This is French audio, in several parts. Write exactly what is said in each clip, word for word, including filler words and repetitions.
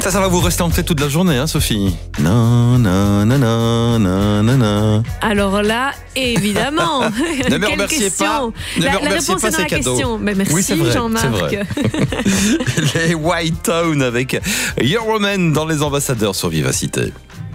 Ça, ça va vous rester en tête toute la journée, hein, Sophie? Non, non, non, non, non, non, non. Alors là, évidemment. Ne me remerciez pas. Ne la, me remerciez pas, c'est cadeau. Mais merci, oui, c'est vrai, Jean-Marc. C'est vrai. Les White Town avec Euroman dans Les Ambassadeurs sur Vivacité.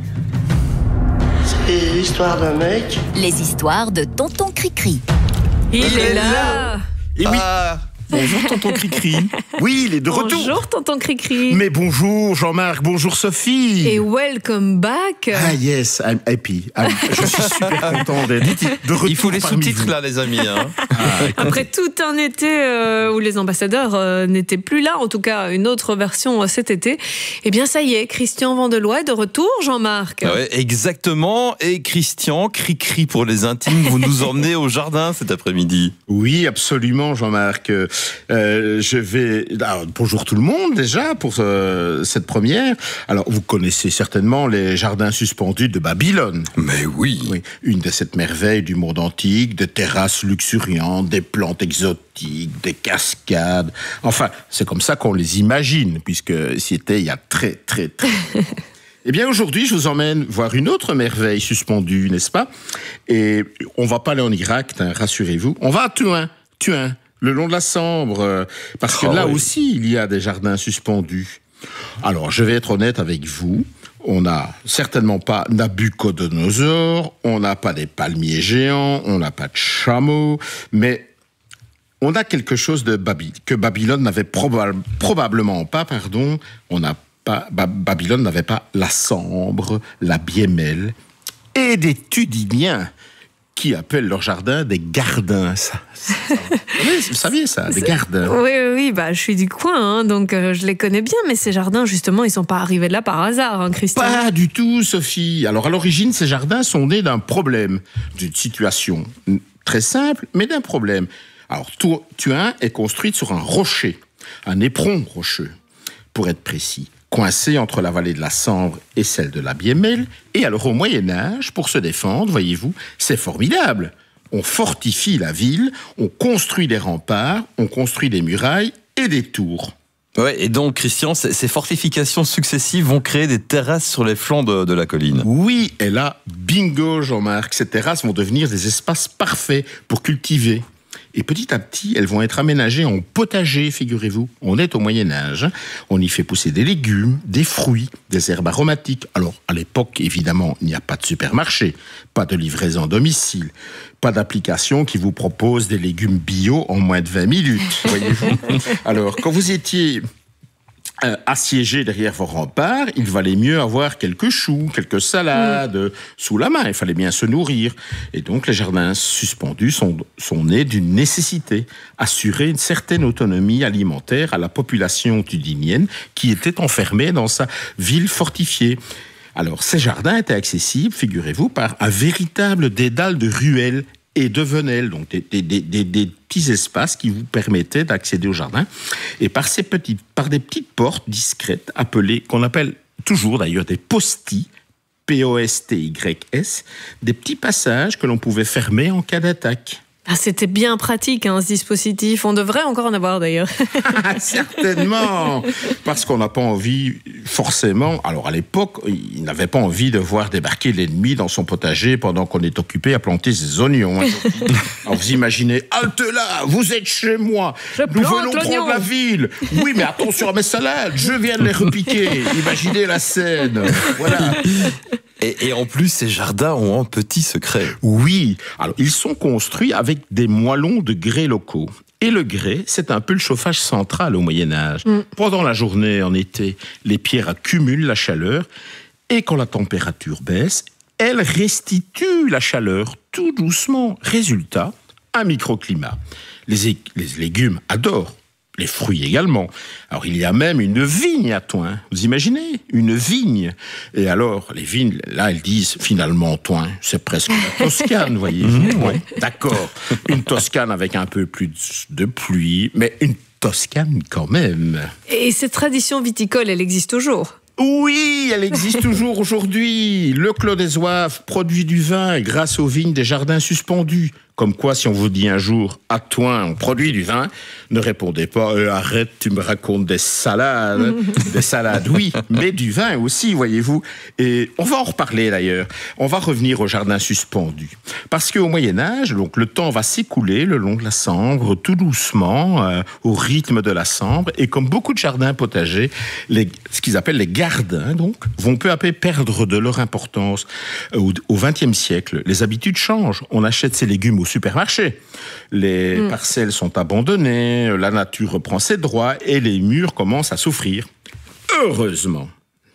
C'est l'histoire d'un mec. Les histoires de Tonton Cricri. Il, Il est est là. là. Et oui, Ah, bonjour, tonton Cricri. oui, il est de retour. Bonjour, tonton Cricri. Mais bonjour Jean-Marc, bonjour Sophie. Et welcome back. Ah yes, I'm happy. I'm- je suis super content d'être de retour Il faut les parmi sous-titres vous. là, les amis. Hein. Après tout un été euh, où les ambassadeurs euh, n'étaient plus là, en tout cas une autre version euh, cet été, eh bien ça y est, Christian Vandelois est de retour, Jean-Marc. Ouais, exactement. Et Christian, Cricri pour les intimes, vous nous emmenez au jardin cet après-midi. Oui, absolument Jean-Marc. Euh, je vais... Alors, bonjour tout le monde déjà pour euh, cette première. Alors, vous connaissez certainement les jardins suspendus de Babylone. Mais oui. Oui, une de ces merveilles du monde antique, des terrasses luxuriantes, des plantes exotiques, des cascades. Enfin, c'est comme ça qu'on les imagine, puisque c'était il y a très, très, très longtemps. Eh bien, aujourd'hui, je vous emmène voir une autre merveille suspendue, n'est-ce pas? Et on va pas aller en Irak, hein, rassurez-vous. On va à Thuin, Thuin, le long de la Sambre, euh, parce que Oh, là oui. aussi, il y a des jardins suspendus. Alors, je vais être honnête avec vous. On n'a certainement pas Nabucodonosor, on n'a pas des palmiers géants, on n'a pas de chameaux, mais on a quelque chose de Baby, que Babylone n'avait proba- probablement pas, pardon. On n'a pas, Ba- Babylone n'avait pas la Sambre, la Biémelle et des Tudiniens qui appellent leur jardin des gardins. Ça, ça- oui, vous saviez ça, des gardins. Oui, oui, oui, bah, je suis du coin, hein, donc euh, je les connais bien, mais ces jardins, justement, ils sont pas arrivés là par hasard, hein, Christian. Pas du tout, Sophie. Alors, à l'origine, ces jardins sont nés d'un problème, d'une situation très simple, mais d'un problème. Alors, Tou- Thuin est construite sur un rocher, un éperon rocheux, pour être précis, coincé entre la vallée de la Sambre et celle de la Biémelle. Et alors, au Moyen-Âge, pour se défendre, voyez-vous, c'est formidable. On fortifie la ville, on construit des remparts, on construit des murailles et des tours. Ouais, et donc, Christian, ces ces fortifications successives vont créer des terrasses sur les flancs de, de la colline. Oui, et là, bingo Jean-Marc, ces terrasses vont devenir des espaces parfaits pour cultiver. Et petit à petit, elles vont être aménagées en potager, figurez-vous. On est au Moyen-Âge, hein. On y fait pousser des légumes, des fruits, des herbes aromatiques. Alors, à l'époque, évidemment, il n'y a pas de supermarché, pas de livraison à domicile, pas d'application qui vous propose des légumes bio en moins de vingt minutes, voyez-vous. Alors, quand vous étiez Euh, assiégés derrière vos remparts, il valait mieux avoir quelques choux, quelques salades euh, sous la main. Il fallait bien se nourrir. Et donc, les jardins suspendus sont, sont nés d'une nécessité, assurer une certaine autonomie alimentaire à la population tudinienne qui était enfermée dans sa ville fortifiée. Alors, ces jardins étaient accessibles, figurez-vous, par un véritable dédale de ruelles et de venelles, donc des, des, des, des, des petits espaces qui vous permettaient d'accéder au jardin, et par, ces petites, par des petites portes discrètes, appelées, qu'on appelle toujours d'ailleurs des postis, P O S T Y S, des petits passages que l'on pouvait fermer en cas d'attaque. Ah, c'était bien pratique, hein, ce dispositif. On devrait encore en avoir, d'ailleurs. Certainement, parce qu'on n'a pas envie, forcément. Alors à l'époque, il n'avait pas envie de voir débarquer l'ennemi dans son potager pendant qu'on est occupé à planter ses oignons. Alors vous imaginez, halte là, vous êtes chez moi, Je nous plante venons l'oignon. prendre la ville. Oui, mais attention à mes salades, je viens de les repiquer. Imaginez la scène. Voilà. Et, et en plus, ces jardins ont un petit secret. Oui, alors ils sont construits avec des moellons de grès locaux. Et le grès, c'est un peu le chauffage central au Moyen-Âge. Mm. Pendant la journée, en été, les pierres accumulent la chaleur et quand la température baisse, elles restituent la chaleur tout doucement. Résultat, un microclimat. Les, é- les légumes adorent. Les fruits également. Alors, il y a même une vigne à Thuin. Vous imaginez? Une vigne. Et alors, les vignes, là, elles disent, finalement, Thuin, c'est presque la Toscane, voyez-vous. Ouais, d'accord. Une Toscane avec un peu plus de pluie, mais une Toscane quand même. Et cette tradition viticole, elle existe toujours. Oui, elle existe toujours aujourd'hui. Le Clos des Oeufs produit du vin grâce aux vignes des jardins suspendus. Comme quoi, si on vous dit un jour, à Thoin, on produit du vin, ne répondez pas, euh, arrête, tu me racontes des salades. Des salades, oui, mais du vin aussi, voyez-vous. Et on va en reparler d'ailleurs. On va revenir au jardin suspendu. Parce qu'au Moyen-Âge, donc, le temps va s'écouler le long de la Sambre, tout doucement, euh, au rythme de la Sambre. Et comme beaucoup de jardins potagers, les, ce qu'ils appellent les gardins, donc, vont peu à peu perdre de leur importance. Au, au vingtième siècle, les habitudes changent. On achète ses légumes au supermarché. Les mmh. parcelles sont abandonnées, la nature reprend ses droits et les murs commencent à souffrir. Heureusement,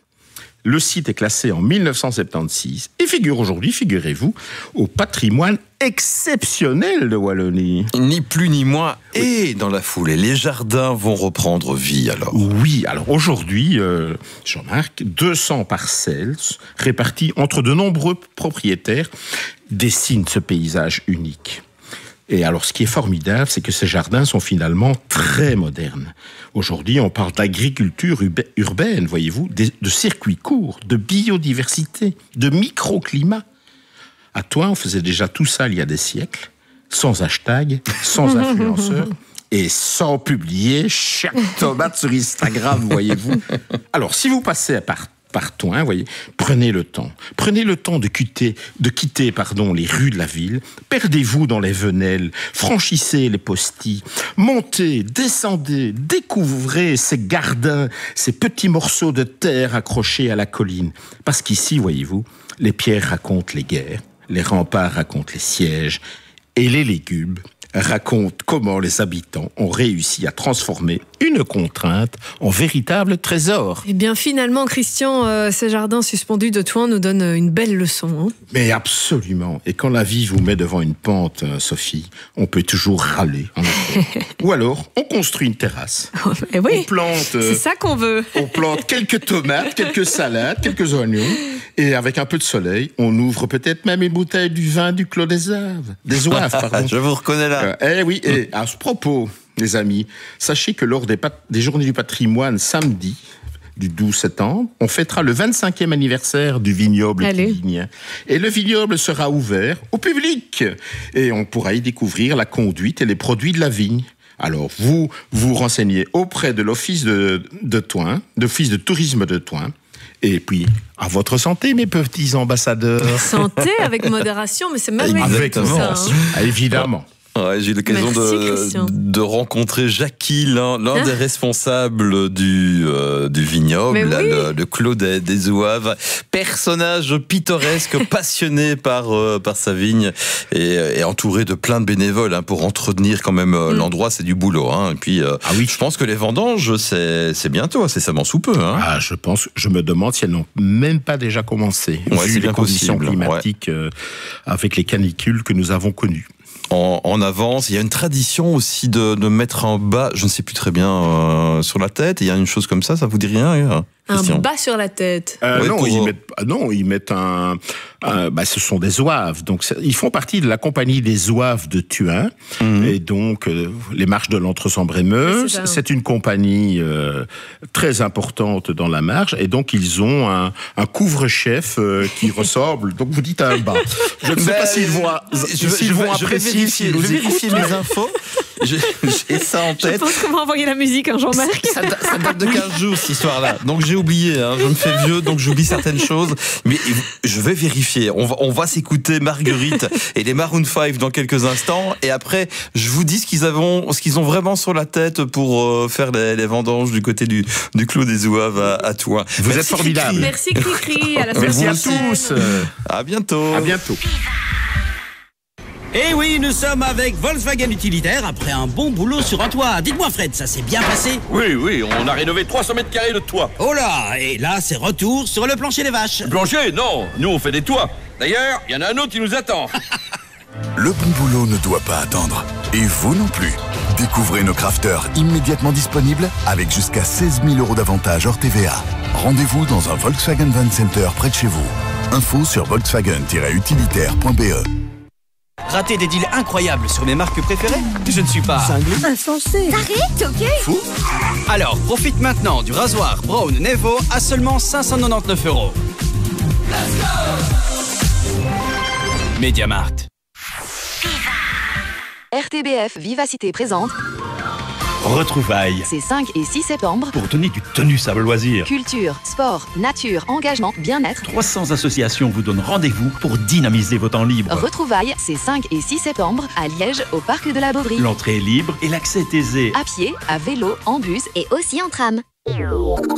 le site est classé en mille neuf cent soixante-seize et figure aujourd'hui, figurez-vous, au patrimoine exceptionnel de Wallonie. Ni plus ni moins. Et dans la foulée, les jardins vont reprendre vie alors. Oui, alors aujourd'hui, euh, Jean-Marc, deux cents parcelles réparties entre de nombreux propriétaires dessinent ce paysage unique. Et alors, ce qui est formidable, c'est que ces jardins sont finalement très modernes. Aujourd'hui, on parle d'agriculture urbaine, voyez-vous, de circuits courts, de biodiversité, de microclimat. À Thoin, on faisait déjà tout ça il y a des siècles, sans hashtag, sans influenceurs et sans publier chaque tomate sur Instagram, voyez-vous. Alors, si vous passez par par Thoin, voyez, prenez le temps. Prenez le temps de quitter, de quitter pardon, les rues de la ville. Perdez-vous dans les venelles. Franchissez les postis. Montez, descendez, découvrez ces gardins, ces petits morceaux de terre accrochés à la colline. Parce qu'ici, voyez-vous, les pierres racontent les guerres, les remparts racontent les sièges, et les légumes raconte comment les habitants ont réussi à transformer une contrainte en véritable trésor. Eh bien, finalement, Christian, euh, ces jardins suspendus de Thoin nous donnent une belle leçon. Hein. Mais absolument. Et quand la vie vous met devant une pente, euh, Sophie, on peut toujours râler. Ou alors, on construit une terrasse. Oh, mais oui, on plante, euh, c'est ça qu'on veut. On plante quelques tomates, quelques salades, quelques oignons. Et avec un peu de soleil, on ouvre peut-être même une bouteille du vin du Clos des Oeuvres. Des Oeuvres, pardon. Je vous reconnais là. Euh, eh oui, et à ce propos, les amis, sachez que lors des, pat- des Journées du patrimoine, samedi, du douze septembre, on fêtera le vingt-cinquième anniversaire du vignoble Quilligny. Et le vignoble sera ouvert au public. Et on pourra y découvrir la conduite et les produits de la vigne. Alors, vous vous renseignez auprès de l'office de, de Thoin, d'office de tourisme de Thoin. Et puis, à votre santé, mes petits ambassadeurs. Santé avec modération, mais c'est merveilleux. Avec tout ça, hein. Évidemment. Ouais, j'ai eu l'occasion Merci, de, de rencontrer Jackie, l'un, l'un des responsables du, euh, du vignoble, là, oui. le, le Clos des, des Ouaves. Personnage pittoresque, passionné par, euh, par sa vigne et, et entouré de plein de bénévoles hein, pour entretenir quand même euh, mm. l'endroit, c'est du boulot. Hein. Et puis, euh, ah oui. je pense que les vendanges, c'est, c'est bientôt, c'est ça sous peu. Hein. Ah, je pense, je me demande si elles n'ont même pas déjà commencé. Ouais, vu c'est les bien conditions possible. climatiques ouais. euh, avec les canicules que nous avons connues. En, en avance, il y a une tradition aussi de, de mettre un bas, je ne sais plus très bien, euh, sur la tête. Il y a une chose comme ça, ça vous dit rien hein, Un bas sur la tête. Euh, ouais, non, pour... ils mettent, non, ils mettent un. un bah, ce sont des Ouaves. Donc, ils font partie de la compagnie des Ouaves de Thuin. Mmh. Et donc, euh, les marches de l'Entre-Sambre-et-Meuse, c'est, c'est une compagnie euh, très importante dans la marche. Et donc, ils ont un, un couvre-chef euh, qui ressemble. Donc, vous dites un bas. Je ne sais bah, pas s'ils vont, je, s'ils je, vont je apprécier. Je vais vérifier, je vais vérifier mes infos. J'ai, j'ai ça en tête. Je pense qu'on va envoyer la musique, hein, Jean-Marc. Ça, ça date de quinze jours, cette histoire-là. Donc, j'ai oublié. Hein, je me fais vieux, donc j'oublie certaines choses. Mais je vais vérifier. On va, on va s'écouter Marguerite et les Maroon five dans quelques instants. Et après, je vous dis ce qu'ils, avons, ce qu'ils ont vraiment sur la tête pour euh, faire les, les vendanges du côté du, du Clos des Ouaves à, à Thoin. Vous Merci êtes formidable. Merci Cricri. À la semaine Merci prochaine. à tous. À bientôt. À bientôt. Eh oui, nous sommes avec Volkswagen Utilitaire après un bon boulot sur un toit. Dites-moi Fred, ça s'est bien passé? Oui, oui, on a rénové trois cents mètres carrés de toit. Oh là, et là c'est retour sur le plancher des vaches. Le plancher? Non, nous on fait des toits. D'ailleurs, il y en a un autre qui nous attend. Le bon boulot ne doit pas attendre. Et vous non plus. Découvrez nos crafters immédiatement disponibles avec jusqu'à seize mille euros d'avantages hors T V A. Rendez-vous dans un Volkswagen Van Center près de chez vous. Info sur volkswagen tiret utilitaire point b e. Rater des deals incroyables sur mes marques préférées? Je ne suis pas cinglé. Insensé. T'arrêtes, ok? Fou? Alors, profite maintenant du rasoir Brown Nevo à seulement cinq cent quatre-vingt-dix-neuf euros. Let's go! MediaMarkt. R T B F Vivacité présente Retrouvailles. ces cinq et six septembre. Pour donner du tonus à vos loisirs. Culture, sport, nature, engagement, bien-être. trois cents associations vous donnent rendez-vous pour dynamiser vos temps libres. Retrouvailles ces cinq et six septembre à Liège, au parc de la Beauvrie. L'entrée est libre et l'accès est aisé. À pied, à vélo, en bus Et aussi en tram.